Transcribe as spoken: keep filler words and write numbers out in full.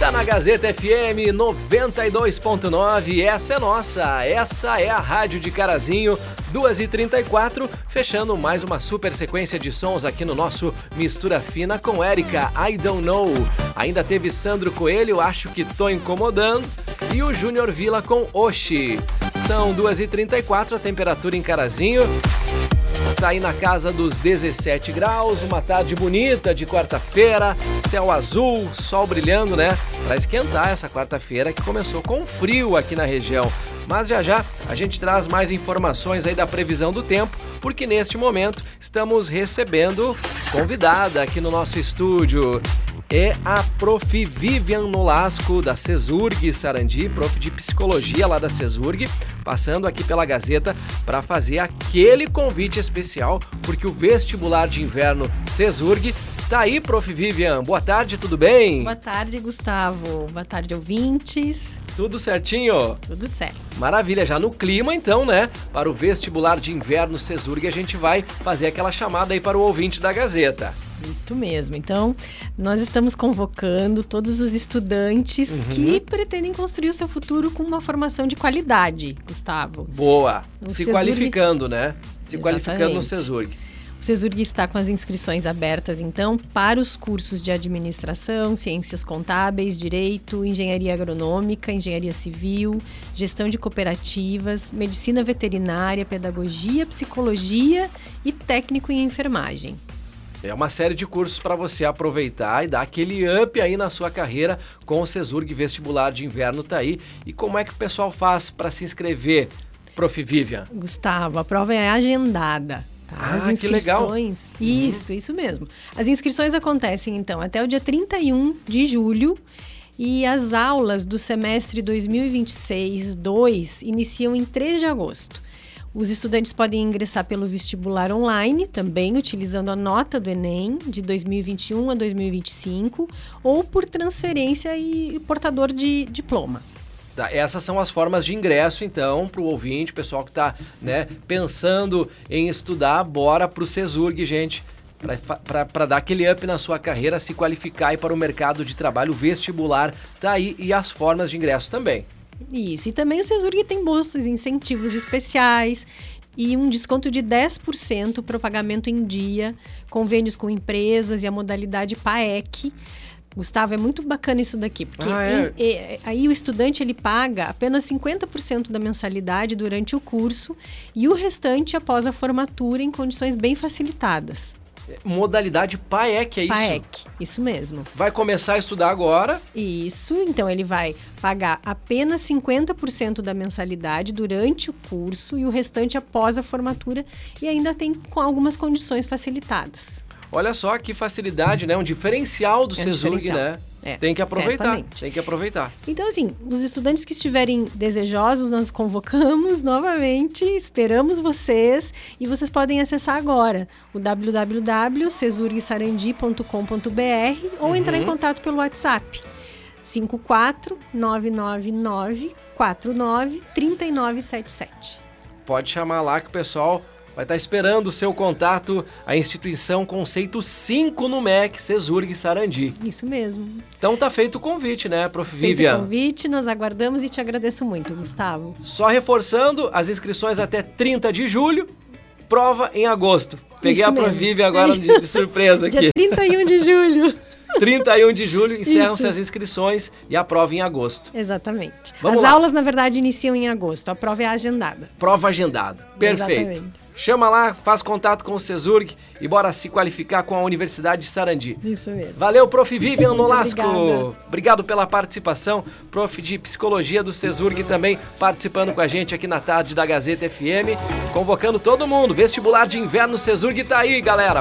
Tá na Gazeta F M noventa e dois ponto nove, essa é nossa, essa é a Rádio de Carazinho, duas e trinta e quatro, fechando mais uma super sequência de sons aqui no nosso Mistura Fina com Érica, I Don't Know. Ainda teve Sandro Coelho, Acho Que Tô Incomodando, e o Júnior Villa com Oxi. São duas e trinta e quatro, a temperatura em Carazinho está aí na casa dos dezessete graus, uma tarde bonita de quarta-feira, céu azul, sol brilhando, né? Para esquentar essa quarta-feira que começou com frio aqui na região. Mas já já a gente traz mais informações aí da previsão do tempo, porque neste momento estamos recebendo convidada aqui no nosso estúdio. É a prof Vivian Nolasco, da CESURG Sarandi, prof de psicologia lá da CESURG, passando aqui pela Gazeta para fazer aquele convite especial, porque o vestibular de inverno CESURG tá aí, prof Vivian. Boa tarde, tudo bem? Boa tarde, Gustavo. Boa tarde, ouvintes. Tudo certinho? Tudo certo. Maravilha, já no clima então, né? Para o vestibular de inverno CESURG, a gente vai fazer aquela chamada aí para o ouvinte da Gazeta. Isso mesmo. Então, nós estamos convocando todos os estudantes uhum. que pretendem construir o seu futuro com uma formação de qualidade, Gustavo. Boa. No Se CESURG... qualificando, né? Se Exatamente. Qualificando no CESURG. O CESURG está com as inscrições abertas, então, para os cursos de administração, ciências contábeis, direito, engenharia agronômica, engenharia civil, gestão de cooperativas, medicina veterinária, pedagogia, psicologia e técnico em enfermagem. É uma série de cursos para você aproveitar e dar aquele up aí na sua carreira com o CESURG Vestibular de Inverno tá aí. E como é que o pessoal faz para se inscrever, prof Vivian? Gustavo, a prova é agendada. Tá? Ah, As inscrições, que legal. Isso, uhum. isso mesmo. As inscrições acontecem, então, até o dia trinta e um de julho e as aulas do semestre dois mil e vinte e seis dois iniciam em três de agosto. Os estudantes podem ingressar pelo vestibular online, também utilizando a nota do Enem de dois mil e vinte e um a dois mil e vinte e cinco, ou por transferência e portador de diploma. Tá, essas são as formas de ingresso, então, para o ouvinte, pessoal que está, né, pensando em estudar, bora para o CESURG, gente, para dar aquele up na sua carreira, se qualificar aí para o mercado de trabalho vestibular, tá aí, e as formas de ingresso também. Isso, e também o CESURG tem bolsas, incentivos especiais e um desconto de dez por cento para o pagamento em dia, convênios com empresas e a modalidade PAEC. Gustavo, é muito bacana isso daqui, porque ah, é? em, em, aí o estudante ele paga apenas cinquenta por cento da mensalidade durante o curso e o restante após a formatura em condições bem facilitadas. Modalidade PAEC, é isso? PAEC, isso mesmo. Vai começar a estudar agora? Isso, então ele vai pagar apenas cinquenta por cento da mensalidade durante o curso e o restante após a formatura e ainda tem com algumas condições facilitadas. Olha só que facilidade, né? Um diferencial do é um CESURG, diferencial. Né? É, tem que aproveitar, certamente. Tem que aproveitar. Então, assim, os estudantes que estiverem desejosos, nós convocamos novamente, esperamos vocês e vocês podem acessar agora o w w w ponto cesurg sarandi ponto com ponto b r ou uhum. entrar em contato pelo WhatsApp cinco quatro nove nove nove quatro nove três nove sete sete. Pode chamar lá que o pessoal vai estar esperando o seu contato, a instituição Conceito cinco no M E C, CESURG Sarandi. Isso mesmo. Então tá feito o convite, né, prof Feito Vivian? Feito o convite, nós aguardamos e te agradeço muito, Gustavo. Só reforçando, as inscrições até trinta de julho, prova em agosto. Peguei Isso a prof Vivian agora de, de surpresa aqui. Dia trinta e um de julho. trinta e um de julho, encerram-se as inscrições e a prova em agosto. Exatamente. Vamos as lá. aulas, na verdade, iniciam em agosto. A prova é agendada. Prova agendada. Perfeito. Exatamente. Chama lá, faz contato com o CESURG e bora se qualificar com a Universidade de Sarandi. Isso mesmo. Valeu, prof Vivian Nolasco. Obrigada. Obrigado pela participação. Prof de Psicologia do CESURG também participando com a gente aqui na tarde da Gazeta F M. Convocando todo mundo. Vestibular de Inverno CESURG tá aí, galera.